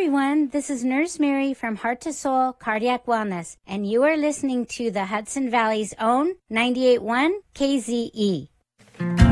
everyone, this is Nurse Mary from Heart to Soul Cardiac Wellness, and you are listening to the Hudson Valley's own 98.1 KZE.